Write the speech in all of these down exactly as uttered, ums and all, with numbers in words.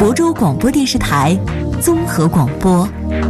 亳州广播电视台综合广播。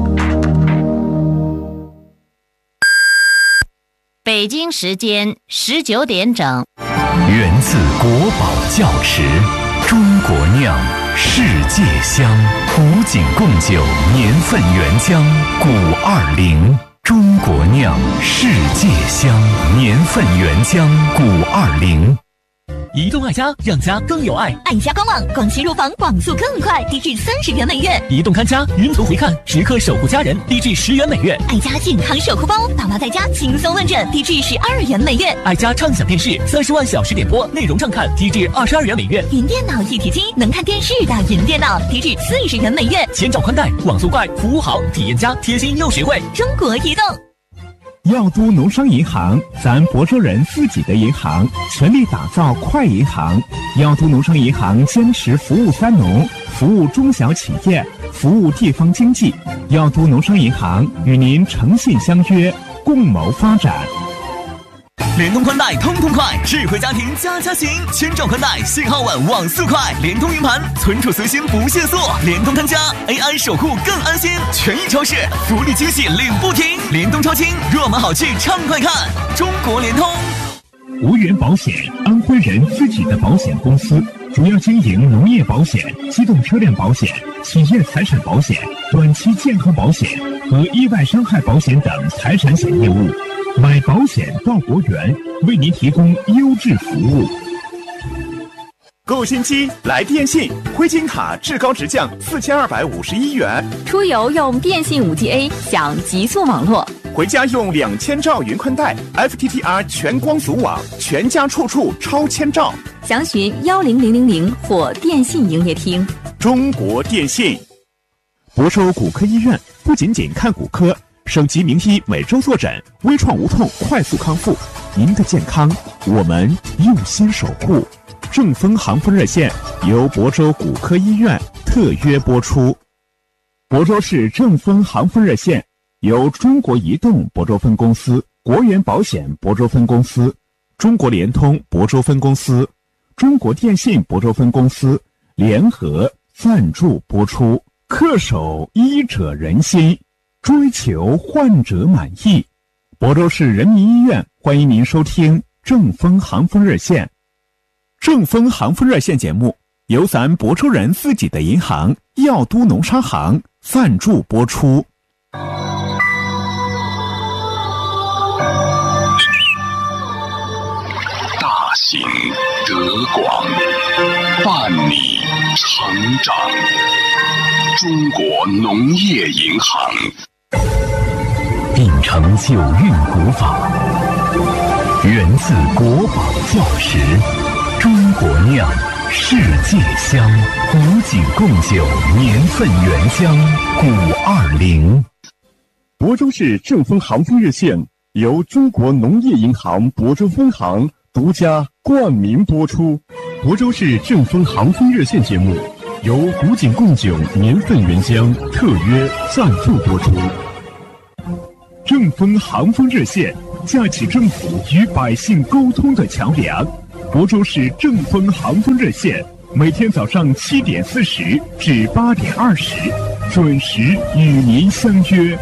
北京时间十九点整。 源自国宝窖池，中国酿，世界香。古井贡酒年份原浆古二零，中国酿，世界香，年份原浆古二零。 移动爱家，让家更有爱。 爱家官网，广信入房，网速更快，低至三十元每月。 移动看家，云图回看，时刻守护家人，低至十元每月。 爱家健康守护包，爸妈在家轻松问诊，低至十二元每月。 爱家畅享电视，三十万小时点播，内容畅看，低至二十二元每月。 云电脑一体机，能看电视的云电脑，低至四十元每月。 千兆宽带，网速快，服务好，体验佳，贴心又实惠。 中国移动。 耀都农商银行，咱亳州人自己的银行，全力打造快银行。耀都农商银行坚持服务三农，服务中小企业，服务地方经济。耀都农商银行与您诚信相约，共谋发展。 联通宽带通通快，智慧家庭家家行，千兆宽带，信号稳，网速快，联通云盘，存储随心不限速，联通看家 A I 守护更安心，权益超市福利惊喜领不停，联通超轻，若买好去畅快看，中国联通。 无源保险，安徽人自己的保险公司，主要经营农业保险、机动车辆保险、企业财产保险、短期健康保险和意外伤害保险等财产险业务。买保险到国源，为您提供优质服务。 购新机来电信，灰金卡至高直降四千二百五十一元。 出游用电信 五 G A 享极速网络， 回家用两千兆云宽带 F T T R 全光阻网，全家处处超千兆。 详询幺零零零零或电信营业厅。 中国电信。 亳州骨科医院不仅仅看骨科，省级名医每周坐诊，微创无痛快速康复。您的健康，我们用心守护。正风航风热线由亳州骨科医院特约播出。亳州市正风航风热线由中国移动亳州分公司、国源保险亳州分公司、中国联通亳州分公司、中国电信亳州分公司联合赞助播出。恪守医者仁心，追求患者满意。亳州市人民医院欢迎您收听正风航风热线。正风航风热线节目由咱亳州人自己的银行耀都农商行赞助播出。 大行德广，伴你成长。中国农业银行秉承九韵古法，源自国宝窖池，中国酿，世界香。古井贡酒年份原浆古二零。 亳州市正风航风热线由中国农业银行亳州分行独家冠名播出。亳州市正风航风热线节目由古井贡酒年份原浆特约赞助播出。正风航风热线架起政府与百姓沟通的桥梁。亳州市正风航风热线每天早上七点四十至八点二十准时与您相约。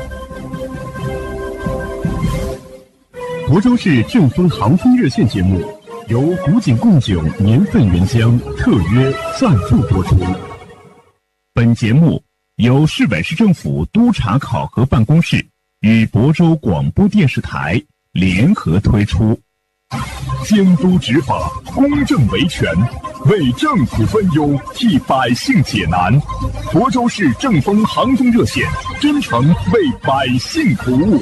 亳州市正风航风热线节目由古井贡酒年份原浆特约赞助播出。本节目由市委市政府督查考核办公室与亳州广播电视台联合推出。监督执法，公正维权，为政府分忧，替百姓解难。亳州市正风航风热线真诚为百姓服务。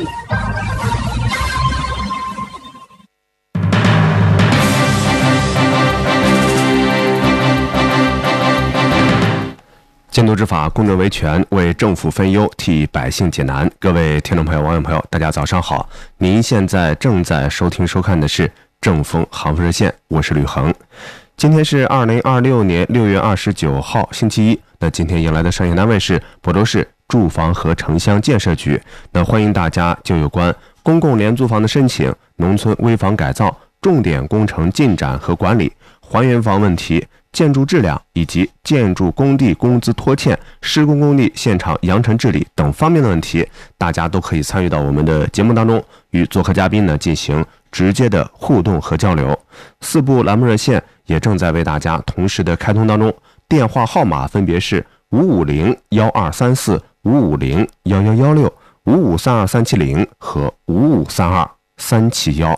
监督执法，公正维权，为政府分忧，替百姓解难。各位听众朋友、网友朋友，大家早上好！您现在正在收听收看的是正风航风热线，我是吕恒。今天是二零二六年六月二十九号，星期一。那今天迎来的商业单位是亳州市住房和城乡建设局。那欢迎大家就有关公共廉租房的申请、农村危房改造、重点工程进展和管理、还原房问题建筑质量以及建筑工地工资拖欠、施工工地现场扬尘治理等方面的问题，大家都可以参与到我们的节目当中，与做客嘉宾呢进行直接的互动和交流。四部栏目热线也正在为大家同时的开通当中，电话号码分别是五五零幺二三四、五五零幺幺幺六、五五三二三七零和五五三二三七幺。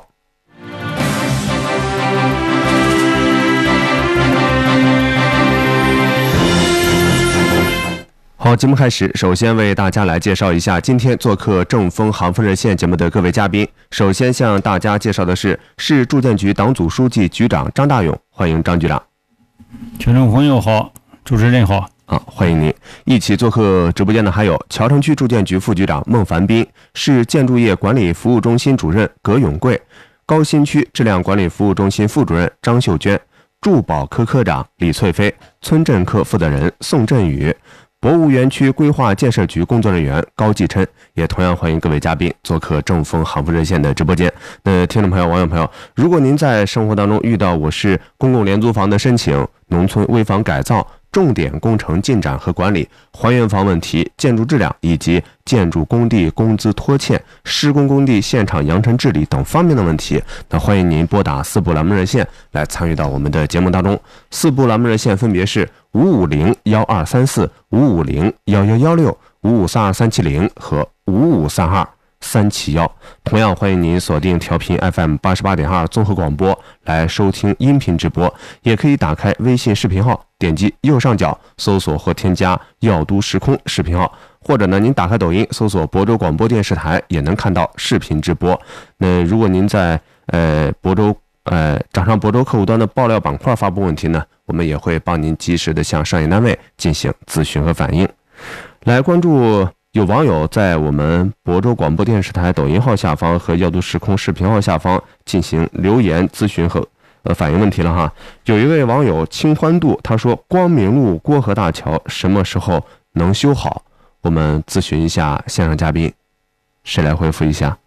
好，节目开始，首先为大家来介绍一下今天做客正风航风热线节目的各位嘉宾。首先向大家介绍的是市住建局党组书记、局长张大勇，欢迎张局长。 听众朋友好，主持人好。 啊，欢迎您。一起做客直播间的还有桥城区住建局副局长孟凡斌，市建筑业管理服务中心主任葛永贵，高新区质量管理服务中心副主任张秀娟，住保科科长李翠飞，村镇科负责人宋振宇，博物园区规划建设局工作人员高继琛。也同样欢迎各位嘉宾做客正风航风热线的直播间。那听众朋友、网友朋友，如果您在生活当中遇到我市公共廉租房的申请、农村危房改造、重点工程进展和管理、还原房问题、建筑质量以及建筑工地工资拖欠、施工工地现场扬尘治理等方面的问题，那欢迎您拨打四部栏目热线来参与到我们的节目当中。四部栏目热线分别是五五零幺二三四、五五零幺幺幺六、五五三二三七零和五五三二三七幺。同样欢迎您锁定调频 F M 八十八点二综合广播来收听音频直播，也可以打开微信视频号，点击右上角搜索或添加耀都时空视频号，或者呢您打开抖音搜索亳州广播电视台，也能看到视频直播。那如果您在呃亳州呃掌上亳州客户端的爆料板块发布问题呢，我们也会帮您及时的向商业单位进行咨询和反映。来关注有网友在我们亳州广播电视台抖音号下方和耀都时空视频号下方进行留言咨询和呃反映问题了哈。有一位网友清欢度，他说光明路郭河大桥什么时候能修好？我们咨询一下线上嘉宾，谁来回复一下？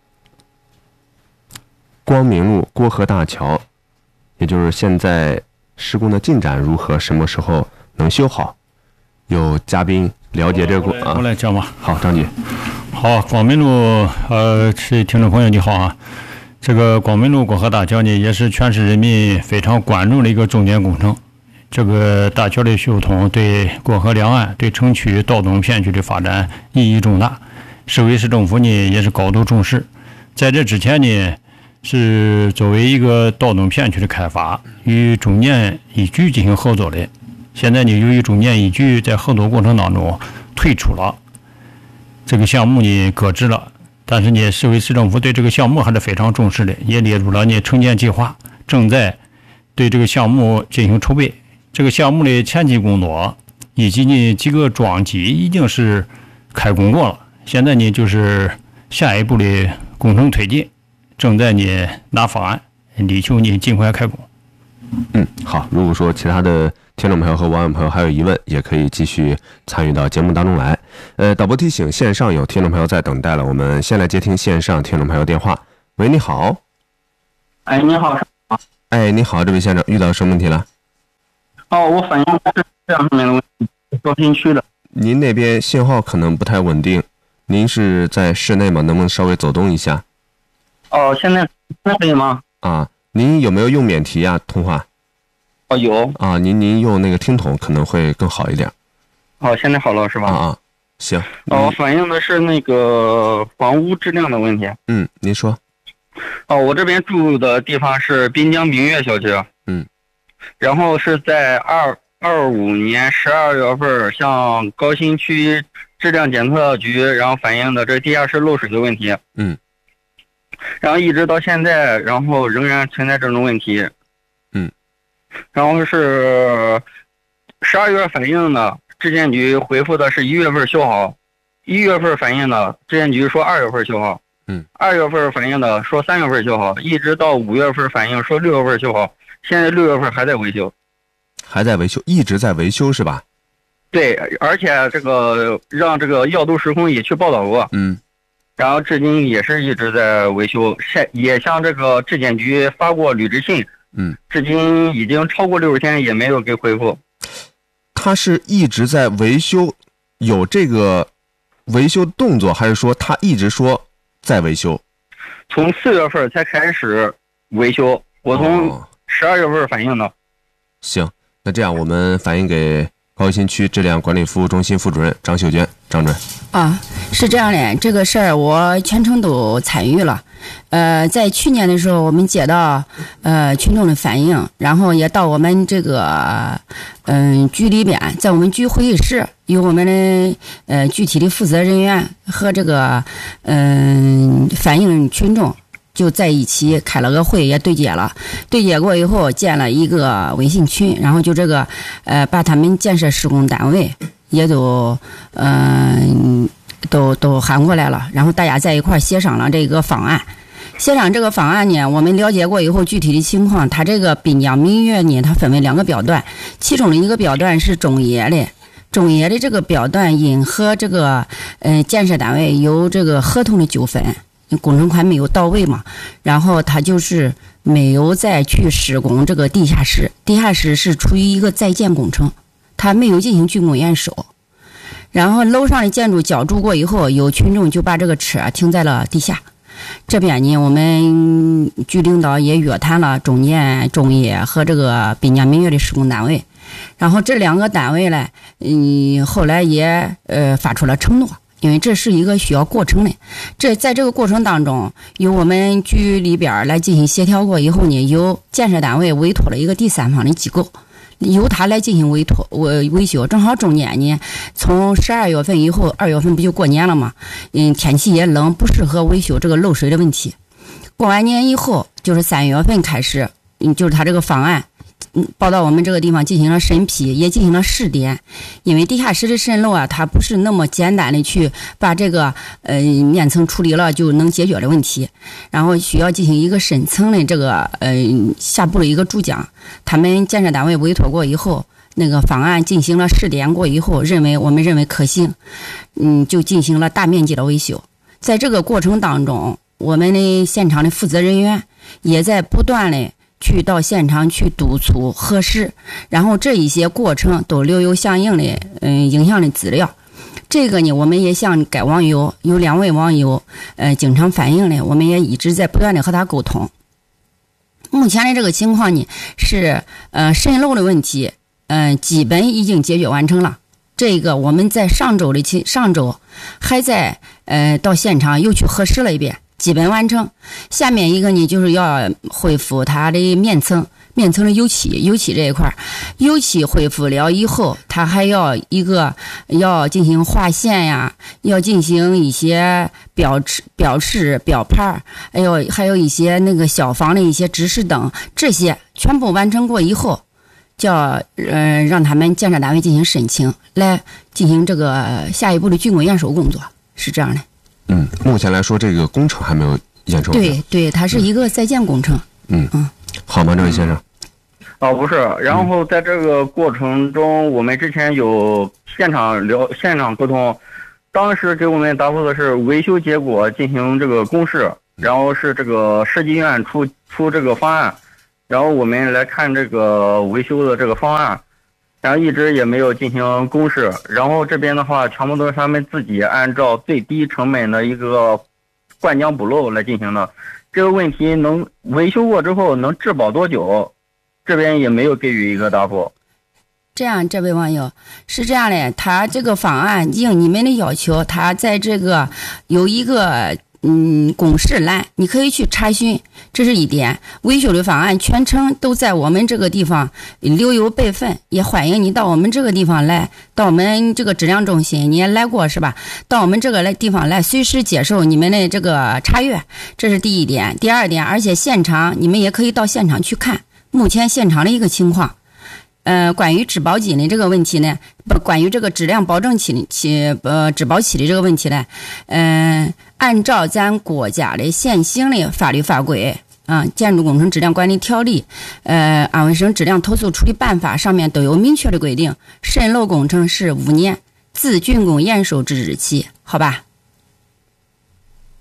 光明路郭河大桥，也就是现在施工的进展如何？什么时候能修好？有嘉宾了解这个啊， 我来讲吧。 好，张姐。 好，广明路，呃，是听众朋友你好啊。这个广明路郭河大桥呢，也是全市人民非常关注的一个重点工程。这个大桥的修通对郭河两岸、对城区道东片区的发展意义重大，市委市政府呢也是高度重视。在这之前呢，是作为一个道东片区的开发，与中建一局进行合作的。现在呢，由于中建一局在合作过程当中退出了，这个项目呢搁置了。但是呢，市委市政府对这个项目还是非常重视的，也列入了呢城建计划，正在对这个项目进行筹备。这个项目的前期工作以及呢几个桩基已经是开工过了，现在呢就是下一步的工程推进，正在呢拿方案，力求呢尽快开工。 嗯，好。如果说其他的听众朋友和网友朋友还有疑问，也可以继续参与到节目当中来。呃，导播提醒，线上有听众朋友在等待了，我们先来接听线上听众朋友电话。喂，你好。 哎，你好。 哎，你好，这位先生，遇到什么问题了？ 哦，我反映的是这样方面的问题，高新区的。 您那边信号可能不太稳定，您是在室内吗？能不能稍微走动一下？ 哦，现在那可以吗？ 啊，您有没有用免提啊？通话？ 哦，有。 啊，您您用那个听筒可能会更好一点。 哦，现在好了是吧？ 啊啊，行。 哦，反映的是那个房屋质量的问题。 嗯，您说。 哦，我这边住的地方是滨江明月小区。 嗯。 然后是在二二五年十二月份向高新区质量检测局然后反映的这地下室漏水的问题。 嗯。 然后一直到现在，然后仍然存在这种问题。 嗯。 然后是十二月反映的，质监局回复的是一月份修好，一月份反映的质监局说二月份修好。 嗯。 二月份反映的说三月份修好，一直到五月份反映说六月份修好。现在六月份还在维修， 还在维修，一直在维修是吧？ 对，而且这个让这个耀都时空也去报道过， 嗯， 然后至今也是一直在维修，也向这个质检局发过履职信， 嗯， 至今已经超过六十天也没有给回复。 他是一直在维修，有这个维修动作，还是说他一直说在维修？ 从四月份才开始维修，我从十二月份反映的。哦、 行，那这样我们反映给高新区质量管理服务中心副主任张秀娟，张主任。 啊，是这样的，这个事儿我全程都参与了。呃，在去年的时候，我们接到呃群众的反映，然后也到我们这个嗯、呃、局里边，在我们局会议室，有我们的呃具体的负责人员和这个嗯、呃、反映群众就在一起开了个会，也对接了，对接过以后建了一个微信群，然后就这个呃把他们建设施工单位也都嗯。呃都都喊过来了，然后大家在一块协商了这个方案。协商这个方案呢，我们了解过以后，具体的情况，它这个滨江明月呢，它分为两个标段，其中的一个标段是中野的，中野的这个标段因和这个呃建设单位有这个合同的纠纷，工程款没有到位嘛，然后它就是没有再去施工这个地下室，地下室是处于一个在建工程，它没有进行竣工验收。然后楼上的建筑浇筑过以后，有群众就把这个车停在了地下。这边呢，我们局领导也约谈了中建、中业和这个滨江明月的施工单位，然后这两个单位呢，嗯，后来也呃发出了承诺，因为这是一个需要过程的。这在这个过程当中，由我们局里边来进行协调过以后呢，由建设单位委托了一个第三方的机构。由他来进行委托维维修，正好中间呢，从十二月份以后，二月份不就过年了吗？嗯，天气也冷，不适合维修这个漏水的问题。过完年以后，就是三月份开始，嗯，就是他这个方案，嗯，报到我们这个地方进行了审批，也进行了试点。因为地下室的渗漏啊，它不是那么简单的去把这个呃面层处理了就能解决的问题，然后需要进行一个深层的这个呃下部的一个注浆。他们建设单位委托过以后，那个方案进行了试点过以后，认为我们认为可行，嗯，就进行了大面积的维修。在这个过程当中，我们的现场的负责人员也在不断的去到现场去督促核实，然后这一些过程都留有相应的嗯影像的资料。这个呢，我们也向该网友有两位网友呃经常反映的，我们也一直在不断的和他沟通。目前的这个情况呢是呃渗漏的问题，嗯、呃，基本已经解决完成了。这个我们在上周的期上周还在呃到现场又去核实了一遍，基本完成。下面一个呢就是要恢复它的面层，面层的油漆，油漆这一块，油漆恢复了以后，它还要一个要进行划线呀，要进行一些标志、标识、标牌，还有还有一些那个消防的一些指示灯，这些全部完成过以后，叫呃让他们建设单位进行申请，来进行这个下一步的竣工验收工作，是这样的。 嗯，目前来说，这个工程还没有验收。 对对，它是一个在建工程。 嗯嗯，好吗，这位先生？ 哦，不是，然后在这个过程中，我们之前有现场聊、现场沟通，当时给我们答复的是维修结果进行这个公示，然后是这个设计院出出这个方案，然后我们来看这个维修的这个方案。然后一直也没有进行公示，然后这边的话全部都是他们自己按照最低成本的一个灌浆补漏来进行的。这个问题能维修过之后能质保多久，这边也没有给予一个答复。 这样，这位网友是这样的，他这个方案应你们的要求，他在这个有一个嗯公示栏，你可以去查询，这是一点。维修的方案全程都在我们这个地方留有备份，也欢迎你到我们这个地方来，到我们这个质量中心你也来过是吧？到我们这个来地方来，随时接受你们的这个查阅，这是第一点。第二点，而且现场你们也可以到现场去看目前现场的一个情况。呃，关于质保金的这个问题呢，不，关于这个质量保证期期呃质保期的这个问题呢，嗯、呃，按照咱国家的现行的法律法规啊，《建筑工程质量管理条例》呃，《安徽省质量投诉处理办法》上面都有明确的规定，渗漏工程是五年自竣工验收之日起，好吧？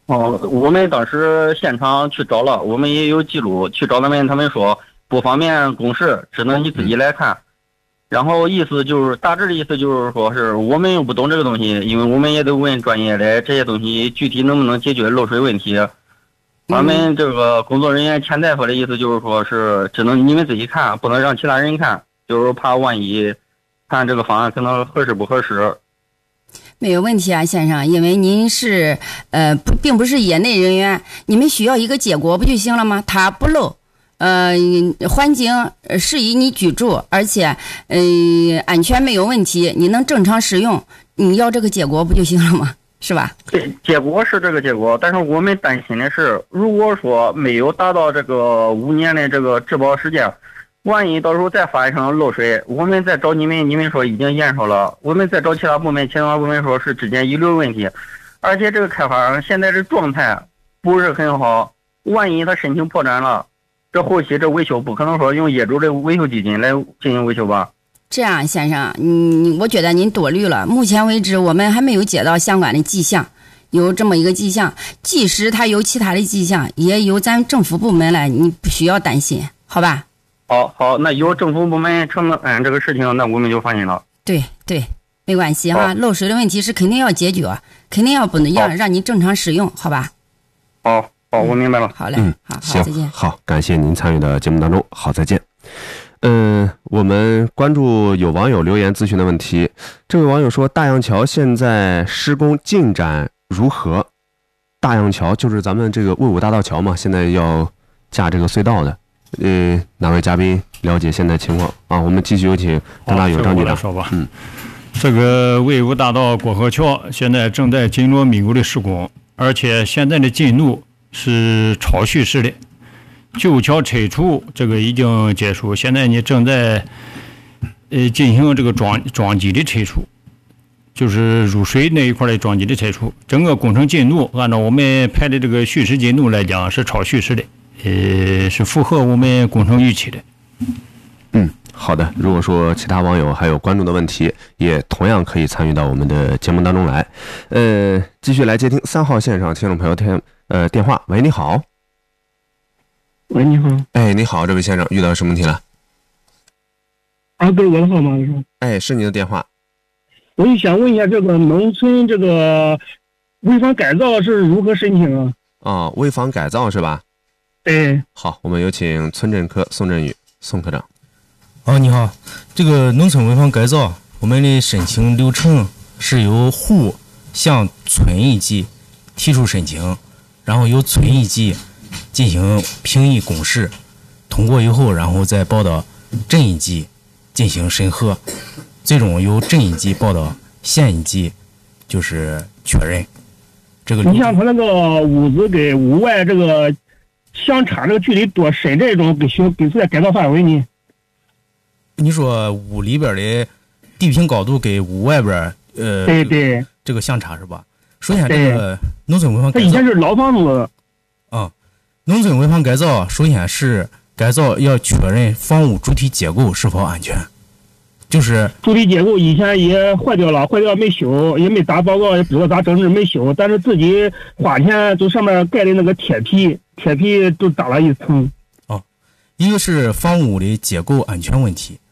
哦，我们当时现场去找了，我们也有记录，去找他们，他们说不方便公示，只能你自己来看。然后意思就是大致的意思就是说是我们又不懂这个东西，因为我们也得问专业的这些东西具体能不能解决漏水问题。我们这个工作人员前台说的意思就是说是只能你们自己看，不能让其他人看，就是怕万一看这个方案可能合适不合适。 没有问题啊，先生，因为您是呃不并不是业内人员，你们需要一个结果不就行了吗？它不漏。呃，环境适宜你居住，而且呃安全没有问题，你能正常使用，你要这个结果不就行了吗？是吧？ 对，结果是这个结果，但是我们担心的是，如果说没有达到这个五年的这个质保时间，万一到时候再发生漏水，我们再找你们，你们说已经验收了，我们再找其他部门，其他部门说是质检遗留问题，而且这个开发商现在的状态不是很好，万一他申请破产了。这后期这维修不可能说用业主的维修基金来进行维修吧？ 这样，先生，嗯，我觉得您多虑了。目前为止，我们还没有接到相关的迹象，有这么一个迹象。即使他有其他的迹象，也由咱政府部门来，你不需要担心，好吧？ 好，好，那有政府部门承担这个事情，那我们就放心了。 对对，没关系哈，漏水的问题是肯定要解决，肯定要不能让让你正常使用，好吧？ 好。好，我明白了。 好嘞， 嗯， 好， 行， 再见。 好，感谢您参与的节目当中，好，再见。嗯，我们关注有网友留言咨询的问题。这位网友说，大杨桥现在施工进展如何？大杨桥就是咱们这个魏武大道桥嘛，现在要架这个隧道的。呃，哪位嘉宾了解现在情况啊？我们继续有请张大勇张局长说吧。 嗯， 这个魏武大道过河桥现在正在紧锣密鼓的施工，而且现在的进度是超叙事的，旧桥拆除这个已经结束，现在你正在呃进行这个桩桩基的拆除，就是入水那一块的桩基的拆除。整个工程进度按照我们排的这个叙事进度来讲是超叙事的，呃是符合我们工程预期的。 嗯，好的。如果说其他网友还有关注的问题，也同样可以参与到我们的节目当中来。呃，继续来接听三号线上听众朋友电呃电话。喂，你好。 喂，你好。 哎，你好，这位先生，遇到什么问题了？ 啊，对，我的号码是。 哎，是你的电话。 我就想问一下，这个农村这个危房改造是如何申请啊？ 哦，危房改造是吧？ 对。 好，我们有请村镇科宋振宇宋科长。 哦，你好，这个农村危房改造，我们的申请流程是由户向村一级提出申请，然后由村一级进行评议公示，通过以后，然后再报到镇一级进行审核，最终由镇一级报到县一级，就是确认。这个你像他那个屋子跟屋外这个相差这个距离多深，这种给需给在改造范围呢？ 你说屋里边的地平高度跟屋外边呃， 对对， 这个相差是吧？首先，这个农村危房改造， 它以前是老房子啊。农村危房改造，首先是改造要确认房屋主体结构是否安全，就是主体结构以前也坏掉了，坏掉没修，也没打报告，也不知道咋整治没修，但是自己花钱就上面盖的那个铁皮，铁皮都打了一层。 哦，一个是房屋的结构安全问题。